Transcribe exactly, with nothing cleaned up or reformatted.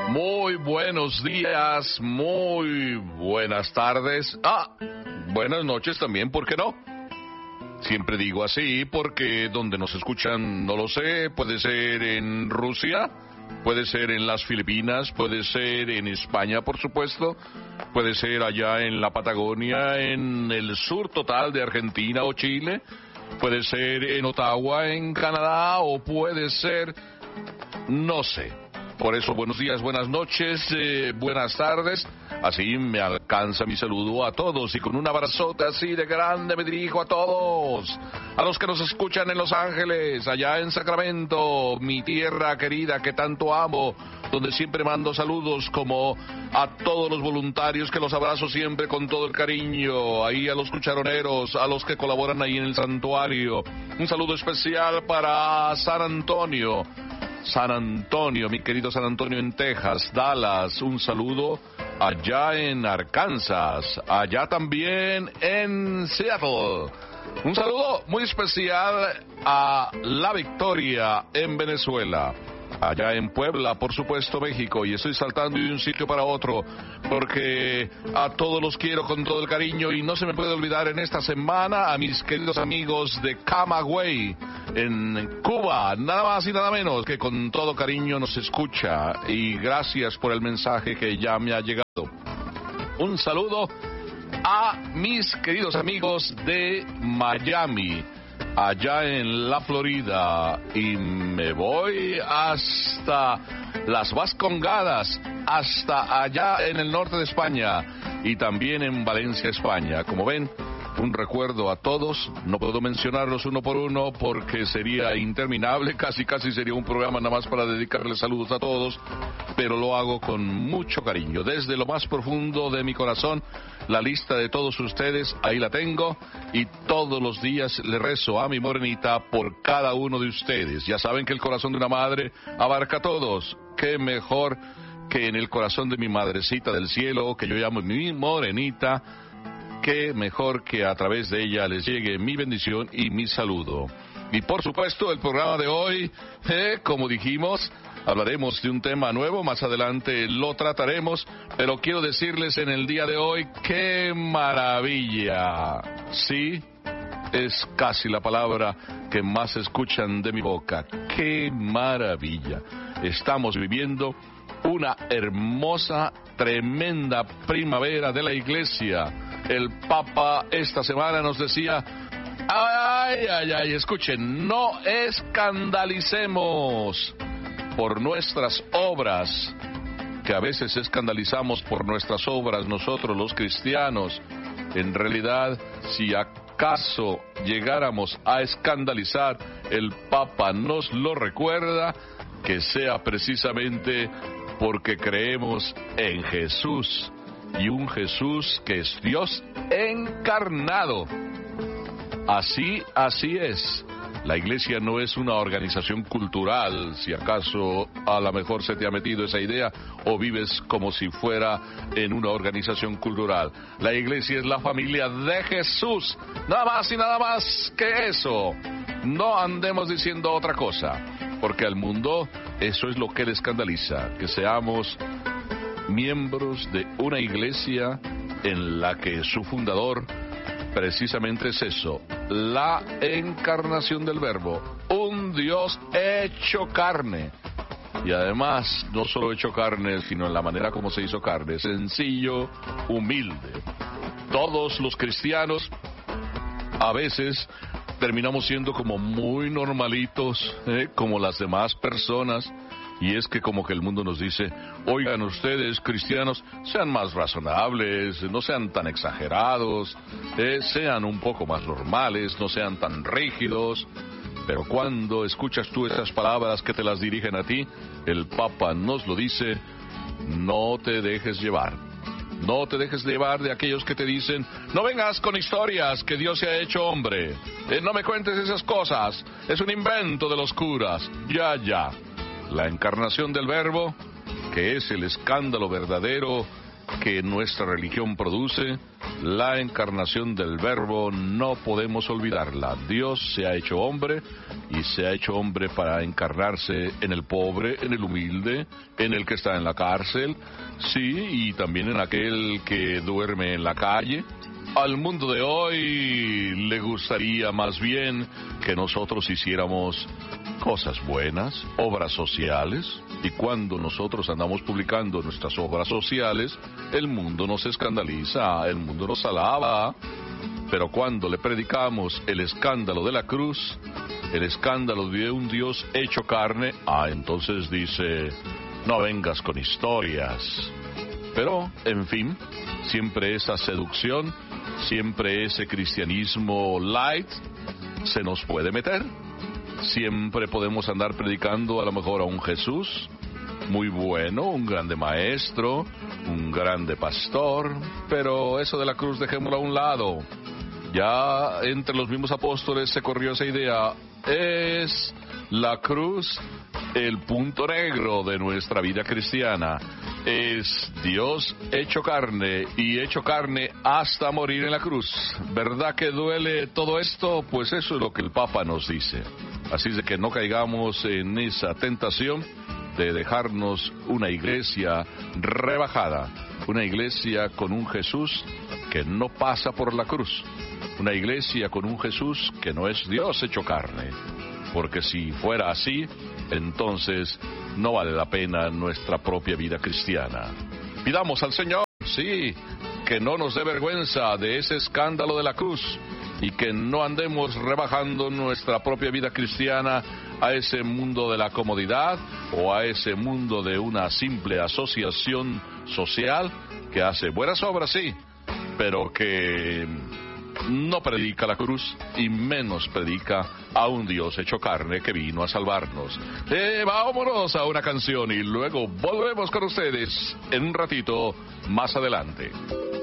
Muy buenos días, muy buenas tardes. Ah, buenas noches también, ¿por qué no? Siempre digo así porque donde nos escuchan, no lo sé, puede ser en Rusia, puede ser en las Filipinas, puede ser en España, por supuesto, puede ser allá en la Patagonia, en el sur total de Argentina o Chile, puede ser en Ottawa, en Canadá, o puede ser, no sé. Por eso, buenos días, buenas noches, eh, buenas tardes. Así me alcanza mi saludo a todos y con un abrazote así de grande me dirijo a todos. A los que nos escuchan en Los Ángeles, allá en Sacramento, mi tierra querida que tanto amo, donde siempre mando saludos, como a todos los voluntarios que los abrazo siempre con todo el cariño, ahí a los cucharoneros, a los que colaboran ahí en el santuario. Un saludo especial para San Antonio. San Antonio, mi querido San Antonio en Texas, Dallas, un saludo allá en Arkansas, allá también en Seattle. Un saludo muy especial a La Victoria en Venezuela, allá en Puebla, por supuesto, México, y estoy saltando de un sitio para otro, porque a todos los quiero con todo el cariño, y no se me puede olvidar en esta semana a mis queridos amigos de Camagüey, en Cuba, nada más y nada menos, que con todo cariño nos escucha, y gracias por el mensaje que ya me ha llegado. Un saludo a mis queridos amigos de Miami, allá en la Florida, y me voy hasta las Vascongadas, hasta allá en el norte de España, y también en Valencia, España. Como ven, un recuerdo a todos. No puedo mencionarlos uno por uno porque sería interminable, casi casi sería un programa nada más para dedicarles saludos a todos, pero lo hago con mucho cariño, desde lo más profundo de mi corazón. La lista de todos ustedes, ahí la tengo, y todos los días le rezo a mi morenita por cada uno de ustedes. Ya saben que el corazón de una madre abarca a todos. Qué mejor que en el corazón de mi madrecita del cielo, que yo llamo mi morenita, qué mejor que a través de ella les llegue mi bendición y mi saludo. Y por supuesto, el programa de hoy, eh, como dijimos, hablaremos de un tema nuevo, más adelante lo trataremos, pero quiero decirles en el día de hoy, ¡qué maravilla! Sí, es casi la palabra que más escuchan de mi boca. ¡Qué maravilla! Estamos viviendo una hermosa, tremenda primavera de la Iglesia. El Papa esta semana nos decía, ay, ay, ay, escuchen, no escandalicemos por nuestras obras, que a veces escandalizamos por nuestras obras nosotros los cristianos. En realidad, si acaso llegáramos a escandalizar, el Papa nos lo recuerda, que sea precisamente porque creemos en Jesús, y un Jesús que es Dios encarnado. Así, así es. La Iglesia no es una organización cultural, si acaso a lo mejor se te ha metido esa idea o vives como si fuera en una organización cultural. La Iglesia es la familia de Jesús, nada más y nada más que eso. No andemos diciendo otra cosa, porque al mundo eso es lo que le escandaliza, que seamos miembros de una iglesia en la que su fundador precisamente es eso, la encarnación del Verbo, un Dios hecho carne. Y además, no solo hecho carne, sino en la manera como se hizo carne, sencillo, humilde. Todos los cristianos, a veces, terminamos siendo como muy normalitos, ¿eh? como las demás personas. Y es que como que el mundo nos dice, oigan ustedes cristianos, sean más razonables, no sean tan exagerados, eh, sean un poco más normales, no sean tan rígidos. Pero cuando escuchas tú esas palabras que te las dirigen a ti, el Papa nos lo dice, no te dejes llevar. No te dejes llevar de aquellos que te dicen, no vengas con historias que Dios se ha hecho hombre, eh, no me cuentes esas cosas, es un invento de los curas. Ya, ya. La encarnación del Verbo, que es el escándalo verdadero que nuestra religión produce, La encarnación del Verbo no podemos olvidarla. Dios se ha hecho hombre y se ha hecho hombre para encarnarse en el pobre, en el humilde, en el que está en la cárcel, sí, y también en aquel que duerme en la calle. Al mundo de hoy le gustaría más bien que nosotros hiciéramos cosas buenas, obras sociales, y cuando nosotros andamos publicando nuestras obras sociales, el mundo nos escandaliza, el mundo nos alaba, pero cuando le predicamos el escándalo de la cruz, el escándalo de un Dios hecho carne, ah, entonces dice, no vengas con historias. Pero, en fin, siempre esa seducción, siempre ese cristianismo light se nos puede meter. Siempre podemos andar predicando a lo mejor a un Jesús muy bueno, un grande maestro, un grande pastor, pero eso de la cruz dejémoslo a un lado. Ya entre los mismos apóstoles se corrió esa idea. Es la cruz el punto negro de nuestra vida cristiana. Es Dios hecho carne y hecho carne hasta morir en la cruz. ¿Verdad que duele todo esto? Pues eso es lo que el Papa nos dice. Así es de que no caigamos en esa tentación de dejarnos una iglesia rebajada, una iglesia con un Jesús que no pasa por la cruz, una iglesia con un Jesús que no es Dios hecho carne, porque si fuera así, entonces no vale la pena nuestra propia vida cristiana. Pidamos al Señor, sí, que no nos dé vergüenza de ese escándalo de la cruz y que no andemos rebajando nuestra propia vida cristiana a ese mundo de la comodidad o a ese mundo de una simple asociación social que hace buenas obras, sí, pero que no predica la cruz y menos predica a un Dios hecho carne que vino a salvarnos. Eh, vámonos a una canción y luego volvemos con ustedes en un ratito más adelante.